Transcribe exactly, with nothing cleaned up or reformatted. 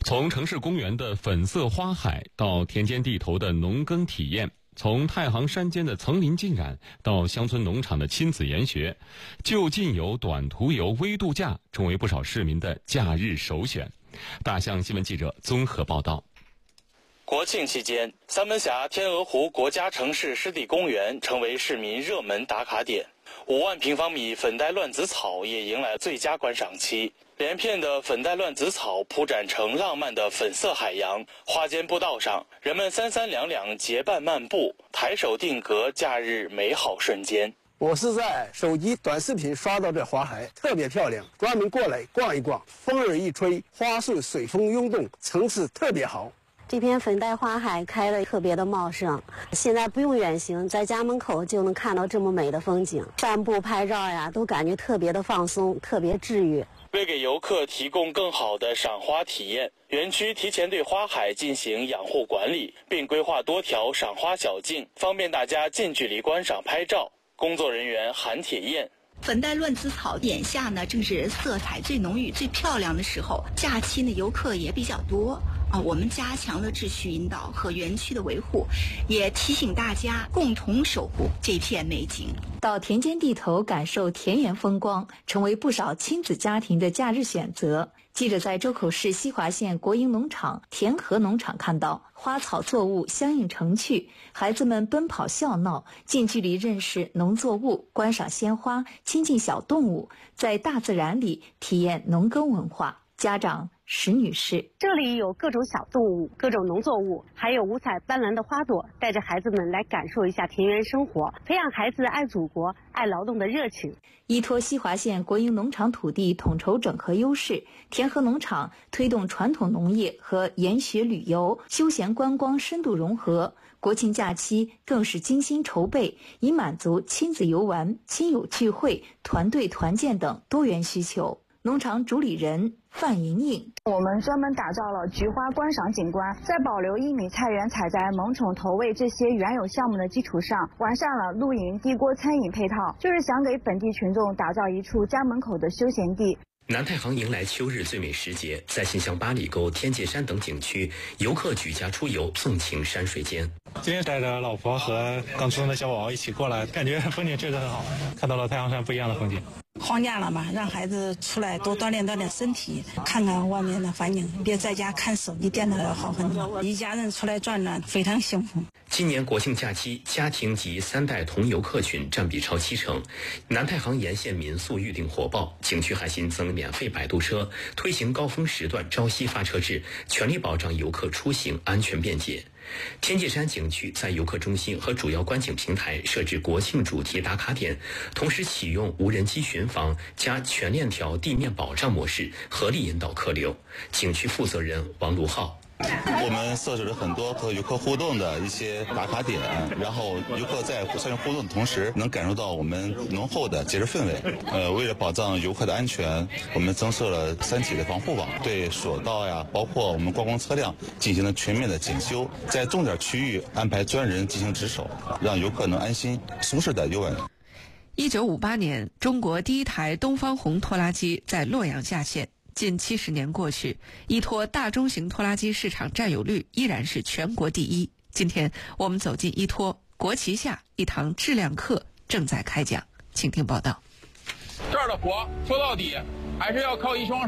从城市公园的粉色花海到田间地头的农耕体验，从太行山间的层林尽染到乡村农场的亲子研学，就近游、短途游、微度假成为不少市民的假日首选。大象新闻记者综合报道。 国庆期间，三门峡天鹅湖国家城市湿地公园成为市民热门打卡点。五万平方米粉黛乱子草也迎来最佳观赏期，连片的粉黛乱子草铺展成浪漫的粉色海洋，花间步道上，人们三三两两结伴漫步，抬手定格假日美好瞬间。 我是在手机短视频刷到这花海，特别漂亮，专门过来逛一逛。风儿一吹，花树随风涌动，层次特别好。 这片粉黛花海开得特别的茂盛，现在不用远行，在家门口就能看到这么美的风景，散步拍照呀，都感觉特别的放松，特别治愈。 为给游客提供更好的赏花体验，园区提前对花海进行养护管理，并规划多条赏花小径，方便大家近距离观赏拍照。工作人员韩铁燕。 粉黛乱子草眼下呢，正是色彩最浓郁、最漂亮的时候。假期呢，游客也比较多啊。我们加强了秩序引导和园区的维护，也提醒大家共同守护这片美景。 到田间地头感受田园风光，成为不少亲子家庭的假日选择。记者在周口市西华县国营农场田和农场看到，花草作物相映成趣，孩子们奔跑笑闹，近距离认识农作物，观赏鲜花，亲近小动物，在大自然里体验农耕文化。家长石女士， 这里有各种小动物，各种农作物，还有五彩斑斓的花朵，带着孩子们来感受一下田园生活，培养孩子爱祖国、爱劳动的热情。 依托西华县国营农场土地统筹整合优势，田和农场推动传统农业和研学旅游、休闲观光深度融合。国庆假期更是精心筹备，以满足亲子游玩、亲友聚会、团队团建等多元需求。农场主理人范莹莹， 我们专门打造了菊花观赏景观，在保留一米菜园采摘、萌宠投喂这些原有项目的基础上，完善了露营、地锅餐饮配套，就是想给本地群众打造一处家门口的休闲地。 南太行迎来秋日最美时节，在新乡八里沟、天界山等景区，游客举家出游，纵情山水间。 今天带着老婆和刚出生的小宝宝一起过来，感觉风景确实很好，看到了太行山不一样的风景。 放假了嘛，让孩子出来多锻炼锻炼身体，看看外面的环境，别在家看手机电脑要好很多。一家人出来转转，非常幸福。 今年国庆假期，家庭及三代同游客群占比超七成。南太行沿线民宿预订火爆，景区还新增免费摆渡车，推行高峰时段朝夕发车制，全力保障游客出行安全便捷。天界山景区在游客中心和主要观景平台设置国庆主题打卡点，同时启用无人机巡防加全链条地面保障模式，合力引导客流。景区负责人王卢浩。 我们设置了很多和游客互动的一些打卡点，然后游客在参与互动的同时，能感受到我们浓厚的节日氛围。呃，为了保障游客的安全，我们增设了三体的防护网，对索道呀，包括我们观光车辆进行了全面的检修，在重点区域安排专人进行值守，让游客能安心舒适的游玩。 一九五八年，中国第一台东方红拖拉机在洛阳下线。近七十年过去，依托大中型拖拉机市场占有率依然是全国第一。今天我们走进依托，国旗下一堂质量课正在开讲，请听报道。 这儿的活说到底还是要靠一双